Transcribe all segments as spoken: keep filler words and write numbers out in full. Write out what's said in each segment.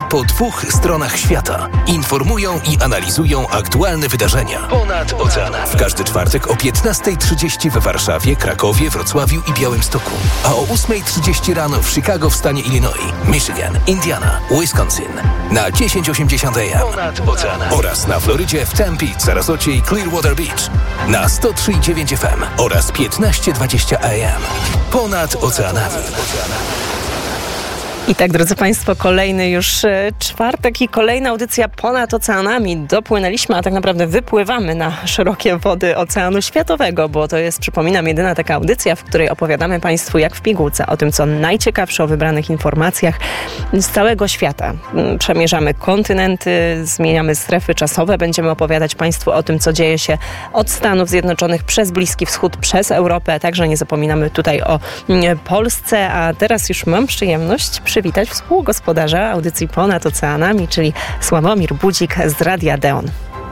Po dwóch stronach świata informują i analizują aktualne wydarzenia ponad oceanami. W każdy czwartek o piętnasta trzydzieści we Warszawie, Krakowie, Wrocławiu i Białymstoku, a o ósma trzydzieści rano w Chicago w stanie Illinois, Michigan, Indiana, Wisconsin na tysiąc osiemdziesiąt A M ponad oceanami oraz na Florydzie w Tempe, Sarasocie i Clearwater Beach na sto trzy i dziewięć F M oraz piętnaście dwadzieścia A M ponad oceanami. I tak, drodzy Państwo, kolejny już e, czwartek i kolejna audycja ponad oceanami. Dopłynęliśmy, a tak naprawdę wypływamy na szerokie wody Oceanu Światowego, bo to jest, przypominam, jedyna taka audycja, w której opowiadamy Państwu jak w pigułce o tym, co najciekawsze, o wybranych informacjach z całego świata. Przemierzamy kontynenty, zmieniamy strefy czasowe, będziemy opowiadać Państwu o tym, co dzieje się od Stanów Zjednoczonych przez Bliski Wschód, przez Europę. Także nie zapominamy tutaj o Polsce, a teraz już mam przyjemność przywitać współgospodarza audycji Ponad Oceanami, czyli Sławomir Budzik z Radia Deon.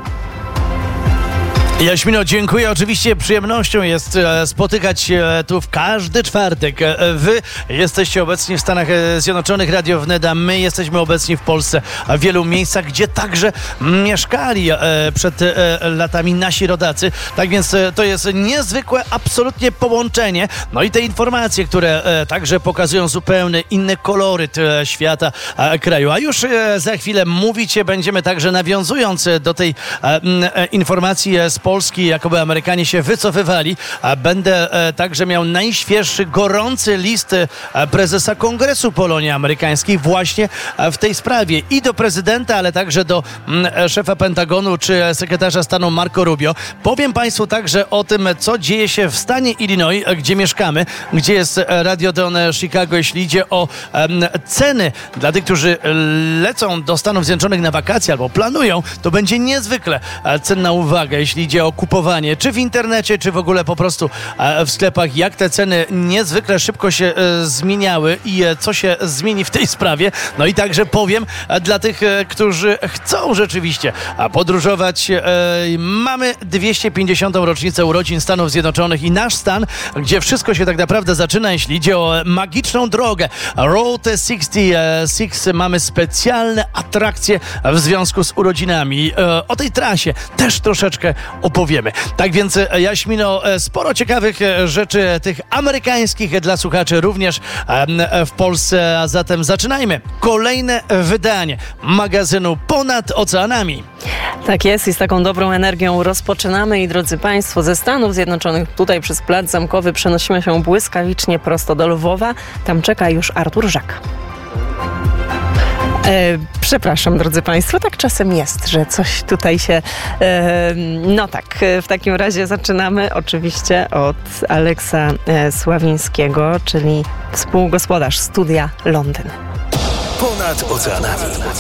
Jaśmino, dziękuję. Oczywiście przyjemnością jest spotykać się tu w każdy czwartek. Wy jesteście obecni w Stanach Zjednoczonych, Radio Wneda. My jesteśmy obecni w Polsce, w wielu miejscach, gdzie także mieszkali przed latami nasi rodacy. Tak więc to jest niezwykłe absolutnie połączenie. No i te informacje, które także pokazują zupełnie inny koloryt świata, kraju. A już za chwilę mówicie będziemy także, nawiązując do tej informacji z Polski, jakoby Amerykanie się wycofywali, a będę e, także miał najświeższy, gorący list e, prezesa Kongresu Polonii Amerykańskiej właśnie e, w tej sprawie i do prezydenta, ale także do m, szefa Pentagonu czy sekretarza stanu Marco Rubio. Powiem Państwu także o tym, co dzieje się w stanie Illinois, gdzie mieszkamy, gdzie jest Radio Deon Chicago, jeśli idzie o e, ceny dla tych, którzy lecą do Stanów Zjednoczonych na wakacje albo planują, to będzie niezwykle e, cenna uwaga, jeśli idzie o kupowanie, czy w internecie, czy w ogóle po prostu w sklepach, jak te ceny niezwykle szybko się e, zmieniały i e, co się zmieni w tej sprawie. No i także powiem e, dla tych, e, którzy chcą rzeczywiście podróżować. E, mamy dwieście pięćdziesiątą rocznicę urodzin Stanów Zjednoczonych i nasz stan, gdzie wszystko się tak naprawdę zaczyna, jeśli idzie o magiczną drogę Route sześćdziesiąt sześć. Mamy specjalne atrakcje w związku z urodzinami. E, o tej trasie też troszeczkę opowiemy. Tak więc, Jaśmino, sporo ciekawych rzeczy tych amerykańskich dla słuchaczy również w Polsce, a zatem zaczynajmy kolejne wydanie magazynu Ponad Oceanami. Tak jest i z taką dobrą energią rozpoczynamy i drodzy Państwo, ze Stanów Zjednoczonych tutaj przez Plac Zamkowy przenosimy się błyskawicznie prosto do Lwowa. Tam czeka już Artur Żak. E, przepraszam, drodzy Państwo, tak czasem jest, że coś tutaj się... E, no tak, w takim razie zaczynamy oczywiście od Aleksa e, Sławińskiego, czyli współgospodarz Studia Londyn. Ponad oceanami.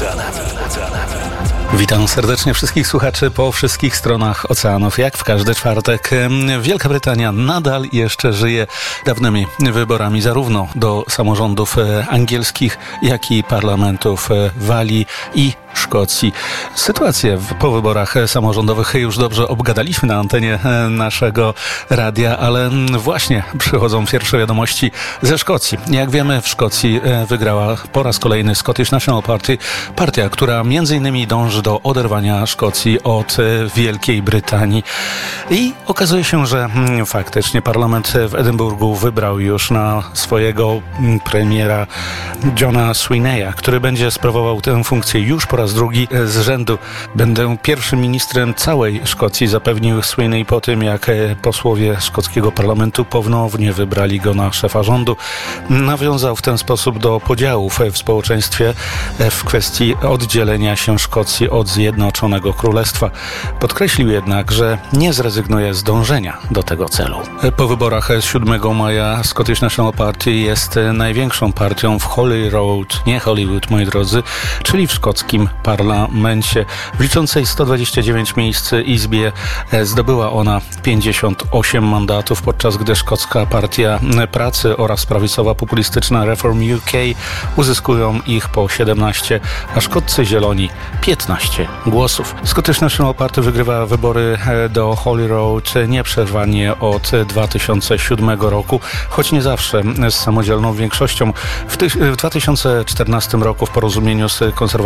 Witam serdecznie wszystkich słuchaczy po wszystkich stronach oceanów. Jak w każdy czwartek, Wielka Brytania nadal jeszcze żyje dawnymi wyborami zarówno do samorządów angielskich, jak i parlamentów Walii i Szkocji. Sytuację po wyborach samorządowych już dobrze obgadaliśmy na antenie naszego radia, ale właśnie przychodzą pierwsze wiadomości ze Szkocji. Jak wiemy, w Szkocji wygrała po raz kolejny Scottish National Party, partia, która między innymi dąży do oderwania Szkocji od Wielkiej Brytanii. I okazuje się, że faktycznie parlament w Edynburgu wybrał już na swojego premiera Johna Sweeneya, który będzie sprawował tę funkcję już po raz drugi z rzędu. Będę pierwszym ministrem całej Szkocji, zapewnił Sweeney po tym, jak posłowie szkockiego parlamentu ponownie wybrali go na szefa rządu. Nawiązał w ten sposób do podziałów w społeczeństwie w kwestii oddzielenia się Szkocji od Zjednoczonego Królestwa. Podkreślił jednak, że nie zrezygnuje z dążenia do tego celu. Po wyborach z siódmego maja Scottish National Party jest największą partią w Holyrood, nie Hollywood, moi drodzy, czyli w szkockim parlamencie. W liczącej sto dwadzieścia dziewięć miejsc izbie zdobyła ona pięćdziesiąt osiem mandatów, podczas gdy szkocka Partia Pracy oraz prawicowa populistyczna Reform U K uzyskują ich po siedemnaście, a szkoccy zieloni piętnaście głosów. Scottish National Party wygrywa wybory do Holyrood nieprzerwanie od dwa tysiące siódmego roku, choć nie zawsze z samodzielną większością. W, ty- w dwa tysiące czternastym roku w porozumieniu z konserwatywnymi